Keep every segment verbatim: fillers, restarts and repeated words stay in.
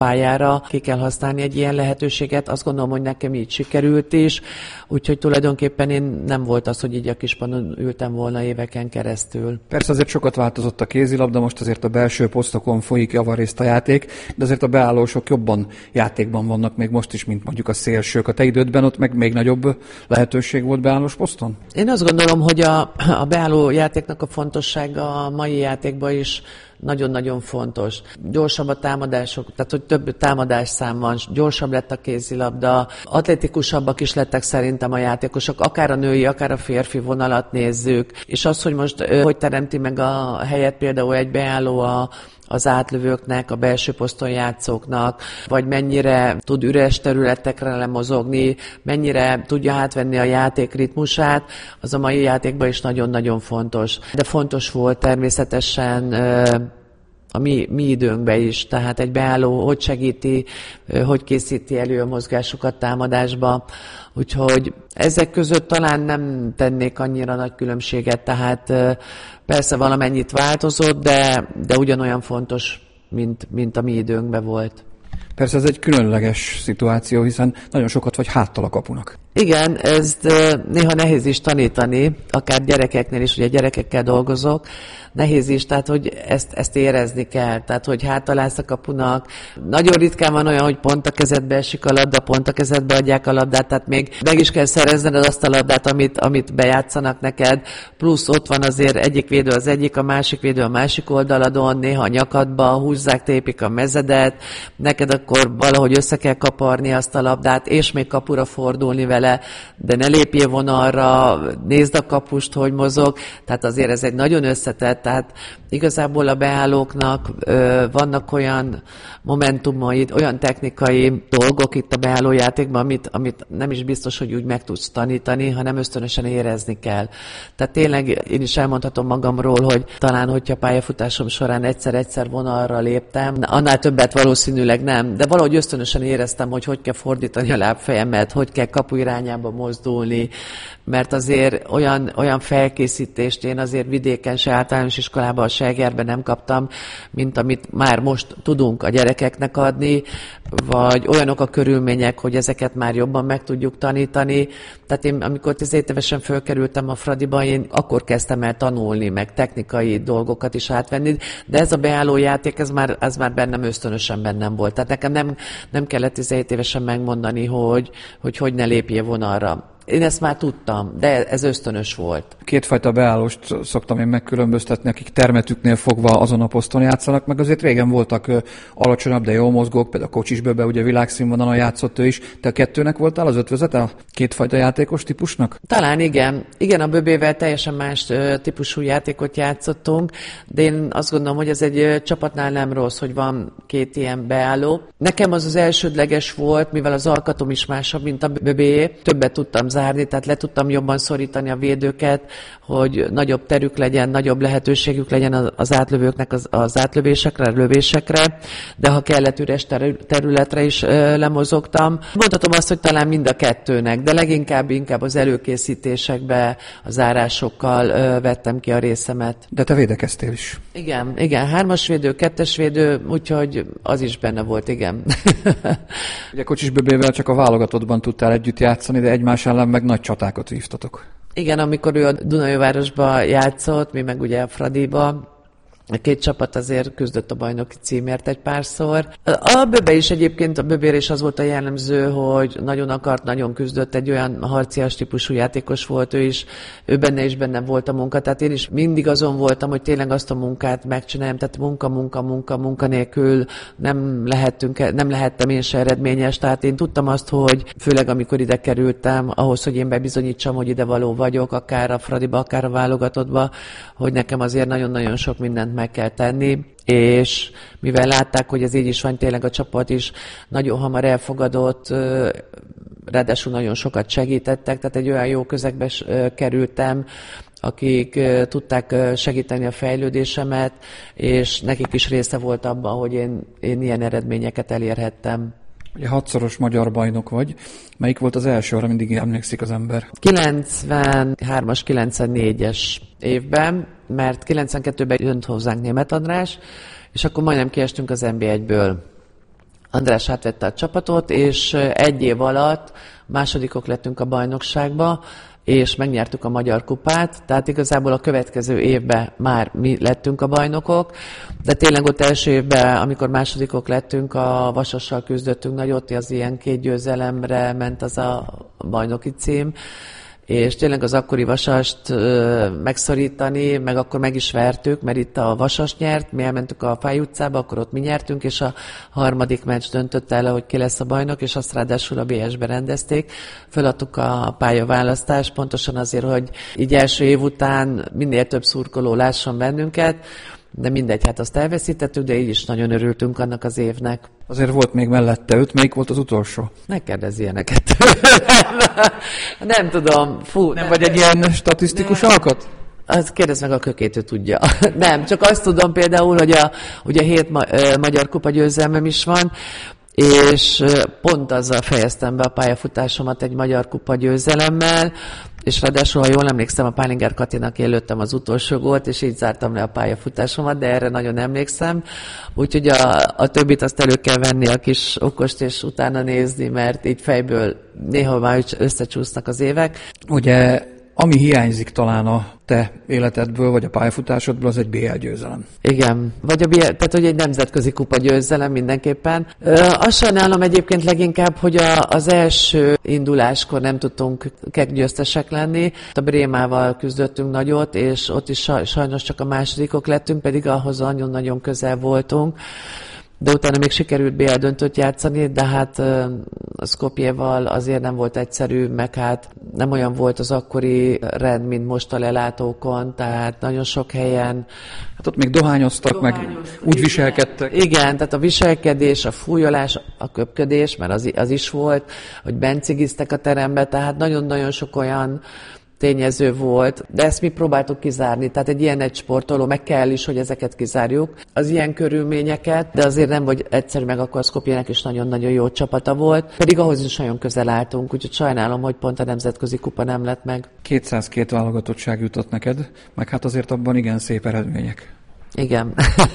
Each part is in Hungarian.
pályára ki kell használni egy ilyen lehetőséget. Azt gondolom, hogy nekem így sikerült is, úgyhogy tulajdonképpen én nem volt az, hogy így a kispadon ültem volna éveken keresztül. Persze azért sokat változott a kézilabda, most azért a belső posztokon folyik javarészt a játék, de azért a beállósok jobban játékban vannak még most is, mint mondjuk a szélsők. A te idődben ott meg még nagyobb lehetőség volt beállós poszton? Én azt gondolom, hogy a, a beálló játéknak a fontossága a mai játékban is nagyon-nagyon fontos. Gyorsabb a támadások, tehát hogy több támadásszám van, gyorsabb lett a kézilabda, atletikusabbak is lettek szerintem a játékosok, akár a női, akár a férfi vonalat nézzük, és az, hogy most hogy teremti meg a helyet például egy beálló a az átlövőknek, a belső poszton játszóknak, vagy mennyire tud üres területekre lemozogni, mennyire tudja átvenni a játék ritmusát, az a mai játékban is nagyon-nagyon fontos. De fontos volt természetesen a mi, mi időnkben is, tehát egy beálló hogy segíti, hogy készíti elő a mozgásokat támadásba, úgyhogy ezek között talán nem tennék annyira nagy különbséget, tehát persze valamennyit változott, de, de ugyanolyan fontos, mint, mint a mi időnkben volt. Persze ez egy különleges szituáció, hiszen nagyon sokat vagy háttal a kapunak. Igen, ezt néha nehéz is tanítani, akár gyerekeknél is, ugye gyerekekkel dolgozok, nehéz is, tehát hogy ezt, ezt érezni kell, tehát hogy hátalállsz a kapunak. Nagyon ritkán van olyan, hogy pont a kezedbe esik a labda, pont a kezedbe adják a labdát, tehát még meg is kell szerezned azt a labdát, amit, amit bejátszanak neked, plusz ott van azért egyik védő az egyik, a másik védő a másik oldaladon, néha a nyakadba húzzák, tépik a mezedet, neked akkor valahogy össze kell kaparni azt a labdát, és még kapura fordulni vele, de ne lépjél vonalra, nézd a kapust, hogy mozog, tehát azért ez egy nagyon összetett, tehát igazából a beállóknak ö, vannak olyan momentumaid, olyan technikai dolgok itt a beállójátékban, amit, amit nem is biztos, hogy úgy meg tudsz tanítani, hanem ösztönösen érezni kell. Tehát tényleg én is elmondhatom magamról, hogy talán, hogyha pályafutásom során egyszer-egyszer vonalra léptem, annál többet valószínűleg nem, de valahogy ösztönösen éreztem, hogy hogy kell fordítani a lábfejemet, hogy kell kapu irányába mozdulni, mert azért olyan, olyan felkészítést én azért vidéken se általános iskolában, se Egerben nem kaptam, mint amit már most tudunk a gyerekeknek adni, vagy olyanok a körülmények, hogy ezeket már jobban meg tudjuk tanítani. Tehát én, amikor tizenhét évesen fölkerültem a Fradiba, én akkor kezdtem el tanulni, meg technikai dolgokat is átvenni, de ez a beálló játék, ez már, ez már bennem ösztönösen bennem volt. Tehát nekem nem, nem kellett tizenhét évesen megmondani, hogy hogy, hogy ne lépjél vonalra. Én ezt már tudtam, de ez ösztönös volt. Kétfajta beállóst szoktam én megkülönböztetni, akik termetüknél fogva azon a poszton játszanak, meg azért régen voltak alacsonyabb, de jó mozgók, például Kocsis Böbe, ugye világszínvonalon játszott ő is. Te a kettőnek voltál az ötvözete a kétfajta játékos típusnak? Talán igen. Igen, a Böbével teljesen más típusú játékot játszottunk, de én azt gondolom, hogy ez egy csapatnál nem rossz, hogy van két ilyen beálló. Nekem az az elsődleges volt, mivel az alkatom is másabb, mint a Böbéjé. Többet tudtam zárni, tehát le tudtam jobban szorítani a védőket, hogy nagyobb terük legyen, nagyobb lehetőségük legyen az átlövőknek az, az átlövésekre, lövésekre, de ha kellett üres területre is ö, lemozogtam. Mondhatom azt, hogy talán mind a kettőnek, de leginkább inkább az előkészítésekbe, a zárásokkal ö, vettem ki a részemet. De te védekeztél is. Igen, igen, hármas védő, kettes védő, úgyhogy az is benne volt, igen. Ugye Kocsis Böbével csak a válogatottban tudtál együtt játszani, de egymás ellen meg nagy csatákat vívtatok. Igen, amikor ő a Dunaújvárosba játszott, mi meg ugye a Fradiba, a két csapat azért küzdött a bajnoki címért egy párszor. A Böbe is egyébként, a Böbére is az volt a jellemző, hogy nagyon akart, nagyon küzdött, egy olyan harcias típusú játékos volt ő is, ő benne is benne volt a munka, tehát én is mindig azon voltam, hogy tényleg azt a munkát megcsináljam, tehát munka, munka, munka, munka nélkül nem lehettünk, nem lehettem én se eredményes, tehát én tudtam azt, hogy főleg amikor ide kerültem, ahhoz, hogy én bebizonyítsam, hogy ide való vagyok, akár a Fradiba, akár a válogatottba, hogy nekem azért nagyon-nagyon sok mindent meg kell tenni, és mivel látták, hogy ez így is van, tényleg a csapat is nagyon hamar elfogadott, ráadásul nagyon sokat segítettek, tehát egy olyan jó közegbe kerültem, akik tudták segíteni a fejlődésemet, és nekik is része volt abban, hogy én, én ilyen eredményeket elérhettem. Ugye hatszoros magyar bajnok vagy. Melyik volt az első, arra mindig emlékszik az ember? kilencvenhármas, kilencvennégyes évben, mert kilencvenkettőben jött hozzánk Németh András, és akkor majdnem kiestünk az en bé egyből. András átvette a csapatot, és egy év alatt másodikok lettünk a bajnokságba, és megnyertük a Magyar Kupát, tehát igazából a következő évben már mi lettünk a bajnokok, de tényleg ott első évben, amikor másodikok lettünk, a Vasassal küzdöttünk nagyot, az ilyen két győzelemre ment az a bajnoki cím, és tényleg az akkori Vasast ö, megszorítani, meg akkor meg is vertük, mert itt a Vasas nyert, mi elmentük a Fáy utcába, akkor ott mi nyertünk, és a harmadik meccs döntött el, hogy ki lesz a bajnok, és azt ráadásul a bé es-be rendezték. Föladtuk a pályaválasztást, pontosan azért, hogy így első év után minél több szurkoló lásson bennünket, de mindegy, hát azt elveszítettük, de így is nagyon örültünk annak az évnek. Azért volt még mellette öt, melyik volt az utolsó? Ne kérdezz ilyeneket. nem, nem tudom. Fú, nem, nem vagy egy ilyen statisztikus nem. alkat? Azt kérdezz meg a Kökét, ő tudja. nem, csak azt tudom például, hogy a, ugye hét ma, ö, Magyar Kupa győzelmem is van, és pont azzal fejeztem be a pályafutásomat egy Magyar Kupa győzelemmel, és ráadásul, ha jól emlékszem, a Pálinger Katinak élőttem az utolsó gólt, és így zártam le a pályafutásomat, de erre nagyon emlékszem. Úgyhogy a, a többit azt elő kell venni a kis okost, és utána nézni, mert így fejből néha már összecsúsznak az évek. Ugye, ami hiányzik talán a te életedből, vagy a pályafutásodból, az egy bé el győzelem. Igen, vagy a bé el, tehát hogy egy nemzetközi kupa győzelem mindenképpen. Ö, azt sajnálom egyébként leginkább, hogy a, az első induláskor nem tudtunk győztesek lenni. A Brémával küzdöttünk nagyot, és ott is sajnos csak a másodikok lettünk, pedig ahhoz nagyon-nagyon közel voltunk. De utána még sikerült bé el döntőt játszani, de hát a Skopjeval azért nem volt egyszerű, meg hát nem olyan volt az akkori rend, mint most a lelátókon, tehát nagyon sok helyen... Hát ott még dohányoztak, dohányoztak meg úgy igen. viselkedtek. Igen, tehát a viselkedés, a fújolás, a köpködés, mert az, az is volt, hogy bencigiztek a terembe, tehát nagyon-nagyon sok olyan tényező volt, de ezt mi próbáltuk kizárni. Tehát egy ilyen egy sportoló, meg kell is, hogy ezeket kizárjuk, az ilyen körülményeket, de azért nem, hogy egyszer meg akkor a Skopjének is nagyon-nagyon jó csapata volt, pedig ahhoz is nagyon közel álltunk, úgyhogy sajnálom, hogy pont a nemzetközi kupa nem lett meg. kétszázkettő válogatottság jutott neked, meg hát azért abban igen szép eredmények. Igen.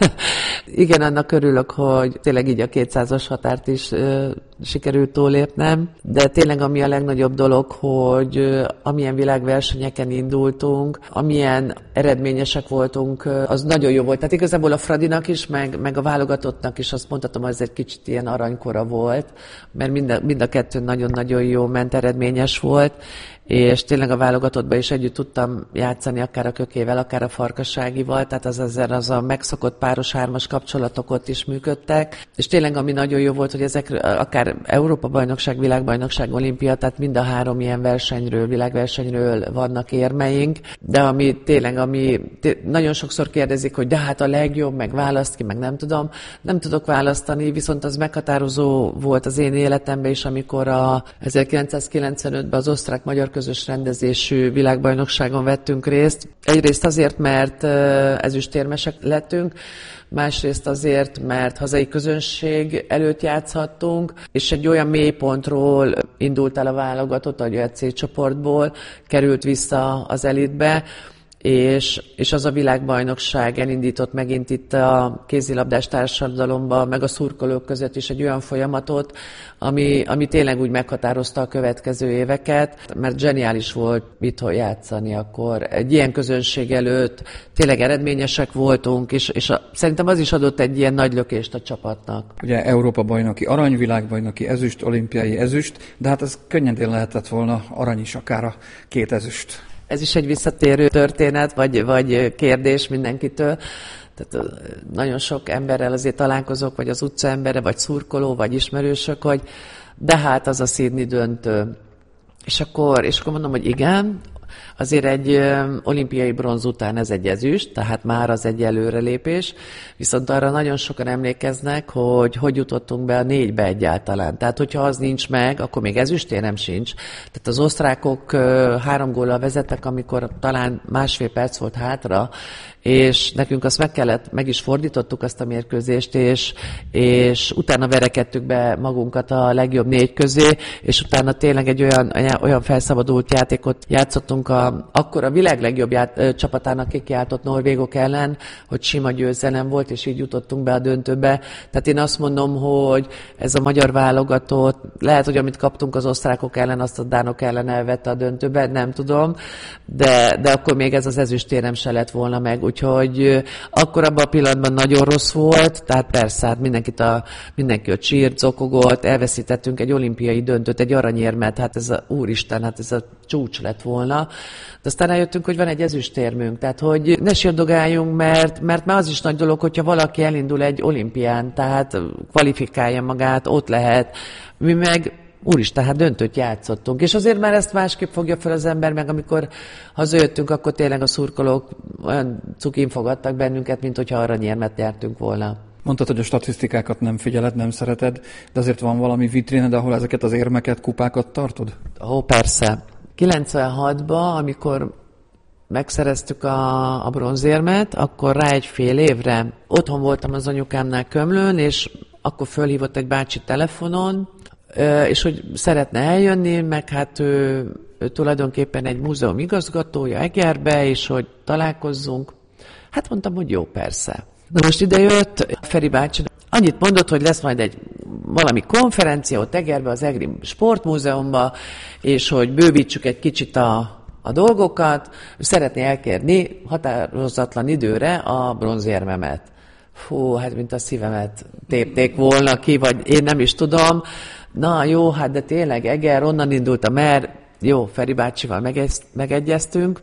Igen, annak örülök, hogy tényleg így a kétszázas határt is ö, sikerült túlépnem, de tényleg ami a legnagyobb dolog, hogy ö, amilyen világversenyeken indultunk, amilyen eredményesek voltunk, ö, az nagyon jó volt. Tehát igazából a Fradinak is, meg, meg a válogatottnak is azt mondhatom, hogy ez egy kicsit ilyen aranykora volt, mert mind a, mind a kettő nagyon-nagyon jó ment, eredményes volt, és tényleg a válogatottban is együtt tudtam játszani, akár a Kökével, akár a Farkasságival, tehát az ezzel az a megszokott páros-hármas kapcsolatok ott is működtek, és tényleg ami nagyon jó volt, hogy ezek akár Európa-bajnokság, világbajnokság, olimpia, tehát mind a három ilyen versenyről, világversenyről vannak érmeink, de ami tényleg, ami té- nagyon sokszor kérdezik, hogy de hát a legjobb, meg választ ki, meg nem tudom, nem tudok választani, viszont az meghatározó volt az én életemben is, amikor a ezerkilencszázkilencvenötben az osztrák-magyar közös rendezésű világbajnokságon vettünk részt. Egyrészt azért, mert ezüstérmesek lettünk, másrészt azért, mert hazai közönség előtt játszhattunk, és egy olyan mélypontról indult el a válogatott, a C csoportból, került vissza az elitbe, és, és az a világbajnokság elindított megint itt a kézilabdás társadalomban, meg a szurkolók között is egy olyan folyamatot, ami, ami tényleg úgy meghatározta a következő éveket, mert zseniális volt itthon játszani akkor. Egy ilyen közönség előtt tényleg eredményesek voltunk, és, és a, szerintem az is adott egy ilyen nagy lökést a csapatnak. Ugye Európa-bajnoki arany, világbajnoki ezüst, olimpiai ezüst, de hát ez könnyedén lehetett volna arany is, akár a két ezüst. Ez is egy visszatérő történet, vagy, vagy kérdés mindenkitől. Tehát nagyon sok emberrel azért találkozok, vagy az utca embere, vagy szurkoló, vagy ismerősök, hogy de hát az a Sydney döntő. És akkor, és akkor mondom, hogy igen, azért egy ö, olimpiai bronz után ez egy ezüst, tehát már az egy előrelépés, viszont arra nagyon sokan emlékeznek, hogy hogy jutottunk be a négybe egyáltalán. Tehát, hogyha az nincs meg, akkor még ezüstérem sincs. Tehát az osztrákok ö, három góllal vezettek, amikor talán másfél perc volt hátra, és nekünk azt meg kellett, meg is fordítottuk azt a mérkőzést, és, és utána verekedtük be magunkat a legjobb négy közé, és utána tényleg egy olyan, olyan felszabadult játékot játszottunk játszottunk a, akkor a világ legjobb ját, ö, csapatának kikiáltott norvégok ellen, hogy sima győzelem volt, és így jutottunk be a döntőbe. Tehát én azt mondom, hogy ez a magyar válogatott, lehet, hogy amit kaptunk az osztrákok ellen, azt a dánok ellen elvette a döntőbe, nem tudom, de, de akkor még ez az ezüstérem se lett volna meg, úgyhogy ö, akkor abban a pillanatban nagyon rossz volt, tehát persze, hát mindenkit a, mindenki ott sírt, zokogott, elveszítettünk egy olimpiai döntőt, egy aranyérmet, hát ez a úristen, hát ez a csúcs lett volna. De aztán rájöttünk, hogy van egy ezüstérmünk, tehát hogy ne sírdogáljunk, mert, mert már az is nagy dolog, hogyha valaki elindul egy olimpián, tehát kvalifikálja magát, ott lehet. Mi meg úristen, hát döntőt játszottunk. És azért már ezt másképp fogja fel az ember, meg amikor hazajöttünk, akkor tényleg a szurkolók olyan cukin fogadtak bennünket, mint hogyha aranyérmet nyertünk volna. Mondtad, hogy a statisztikákat nem figyeled, nem szereted, de azért van valami vitrined, ahol ezeket az érmeket, kupákat tartod? Ó, persze. kilencvenhatban, amikor megszereztük a, a bronzérmet, akkor rá egy fél évre otthon voltam az anyukámnál Kömlőn, és akkor fölhívott egy bácsi telefonon, és hogy szeretne eljönni, meg hát ő, ő tulajdonképpen egy múzeum igazgatója Egerbe, és hogy találkozzunk. Hát mondtam, hogy jó, persze. Na most ide jött Feri bácsi, annyit mondott, hogy lesz majd egy valami konferencia ott Egerbe, az Egri Sportmúzeumban, és hogy bővítsük egy kicsit a, a dolgokat, szeretné elkérni határozatlan időre a bronzérmemet. Fú, hát mint a szívemet tépték volna ki, vagy én nem is tudom. Na jó, hát de tényleg Eger, onnan indultam, mert jó, Feri bácsival megegy, megegyeztünk,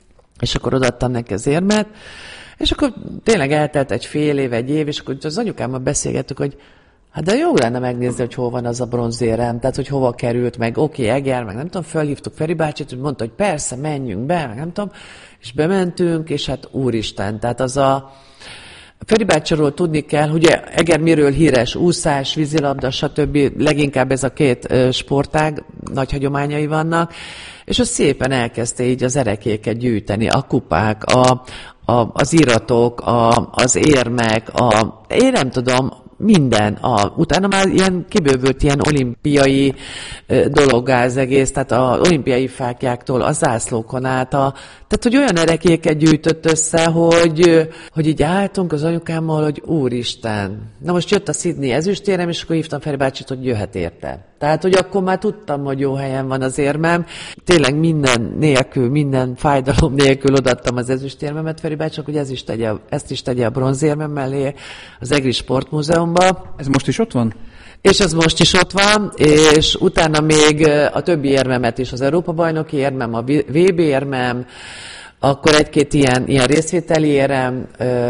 és akkor odaadtam neki az érmet, és akkor tényleg eltelt egy fél év, egy év, és akkor az anyukámmal beszélgettük, hogy hát de jó lenne megnézni, hogy hol van az a bronzérem, tehát hogy hova került, meg oké, okay, Eger, meg nem tudom, fölhívtuk Feri bácsit, hogy mondta, hogy persze, menjünk be, meg nem tudom, és bementünk, és hát úristen, tehát az a Feri bácsiról tudni kell, hogy Eger miről híres, úszás, vízilabda, stb. Leginkább ez a két sportág, nagy hagyományai vannak, és az szépen elkezdte így az erekéket gyűjteni, a kupák, a, a, az iratok, a, az érmek, a, én nem tudom, minden. A, utána már ilyen kibővült ilyen olimpiai e, dologgá az egész, tehát az olimpiai fáklyáktól a zászlókon át, a, tehát hogy olyan erekéket gyűjtött össze, hogy, hogy így álltunk az anyukámmal, hogy úristen. Na most jött a Sydney ezüstérem, és akkor hívtam Feri bácsit, hogy jöhet érte. Tehát, hogy akkor már tudtam, hogy jó helyen van az érmem. Tényleg minden nélkül, minden fájdalom nélkül odaadtam az ezüstérmemet Feri bácsinak, hogy ez is tegye, ezt is tegye a bronzérmem mellé az Egri Sportmúzeumba. Ez most is ott van? És ez most is ott van, és utána még a többi érmemet is, az Európa-bajnoki érmem, a vé bé érmem, akkor egy-két ilyen, ilyen részvételi érem,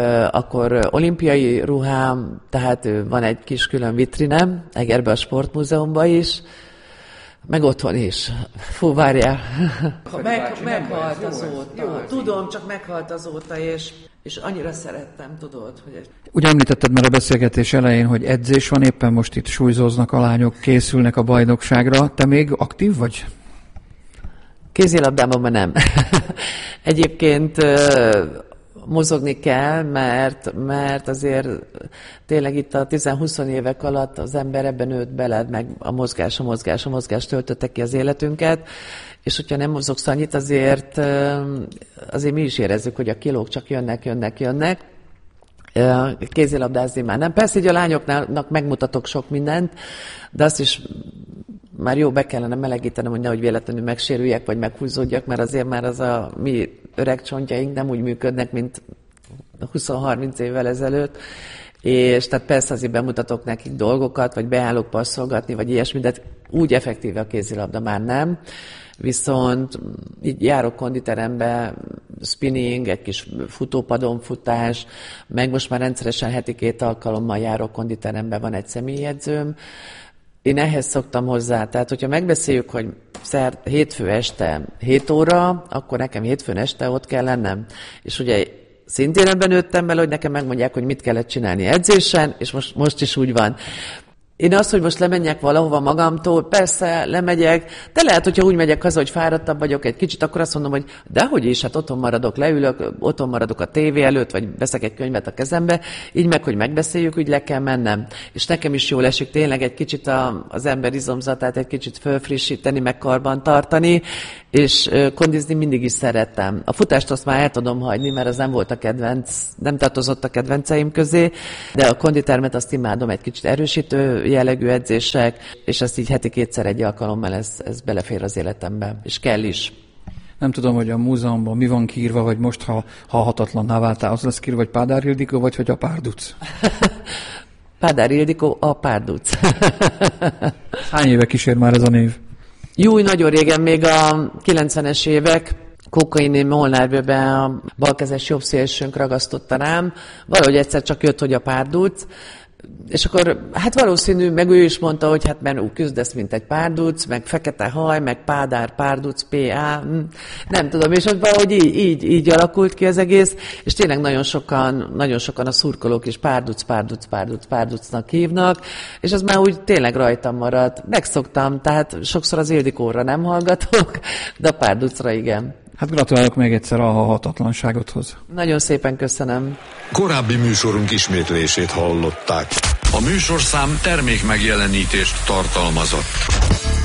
akkor olimpiai ruhám, tehát van egy kis külön vitrinem, Egerbe a Sportmúzeumban is, meg otthon is. Fú, várjál. Meg, meghalt azóta. Jó, tudom, csak meghalt azóta, és, és annyira szerettem, tudod, hogy... Ugye említetted már a beszélgetés elején, hogy edzés van, éppen most itt súlyzóznak a lányok, készülnek a bajnokságra. Te még aktív vagy? Kézilabdában már nem. Egyébként mozogni kell, mert, mert azért tényleg itt a tíz-húsz évek alatt az ember ebben nőtt bele, meg a mozgás, a mozgás, a mozgás töltötte ki az életünket, és hogyha nem mozogsz annyit, azért, azért mi is érezzük, hogy a kilók csak jönnek, jönnek, jönnek. Kézilabdázni már nem. Persze, így a lányoknak megmutatok sok mindent, de azt is már jó be kellene melegítenem, hogy nehogy véletlenül megsérüljek, vagy meghúzódjak, mert azért már az a mi öreg csontjaink nem úgy működnek, mint húsz-harminc évvel ezelőtt. És tehát persze azért bemutatok nekik dolgokat, vagy beállok passzolgatni, vagy ilyesmi, de úgy effektíve a kézilabda már nem. Viszont így járok konditerembe, spinning, egy kis futópadon futás, meg most már rendszeresen heti két alkalommal járok konditerembe, van egy személyedzőm. Én ehhez szoktam hozzá, tehát hogyha megbeszéljük, hogy szert, hétfő este hét óra, akkor nekem hétfőn este ott kell lennem. És ugye szintén ebben nőttem bele, hogy nekem megmondják, hogy mit kellett csinálni edzésen, és most, most is úgy van. Én azt, hogy most lemenjek valahova magamtól, persze lemegyek, de lehet, hogyha úgy megyek haza, hogy fáradtabb vagyok egy kicsit, akkor azt mondom, hogy dehogy is, hát otthon maradok, leülök, otthon maradok a tévé előtt, vagy veszek egy könyvet a kezembe, így meg, hogy megbeszéljük, úgy le kell mennem. És nekem is jól esik tényleg egy kicsit a, az ember izomzatát egy kicsit fölfrissíteni, meg karban tartani, és kondizni mindig is szerettem. A futást azt már el tudom hagyni, mert az nem volt a kedvenc, nem tartozott a kedvenceim közé, de a konditermet azt imádom, egy kicsit erősítő jellegű edzések, és ezt így heti kétszer egy alkalommal ez, ez belefér az életembe, és kell is. Nem tudom, hogy a múzeumban mi van kiírva, vagy most, ha halhatatlanná váltál, az lesz kiírva, vagy Pádár Ildikó, vagy hogy a Párduc? Pádár Ildikó, a Párduc. Hány éve kísér már ez a név? Jó, nagyon régen, még a kilencvenes évek, Kókaini Molnár-bőben a balkezes jobb szélsőnk ragasztotta rám, valahogy egyszer csak jött, hogy a Párduc, és akkor hát valószínű, meg ő is mondta, hogy hát mert úgy küzdesz, mint egy párduc, meg fekete haj, meg Pádár, Párduc, pé á, nem tudom, és ott valahogy így, így, így alakult ki az egész, és tényleg nagyon sokan, nagyon sokan a szurkolók is Párduc, Párduc, Párduc, Párducnak hívnak, és az már úgy tényleg rajtam maradt. Megszoktam, tehát sokszor az Ildikóra nem hallgatok, de a Párducra igen. Hát gratulálok még egyszer a halhatatlanságodhoz. Nagyon szépen köszönöm. Korábbi műsorunk ismétlését hallották. A műsorszám termék megjelenítést tartalmazott.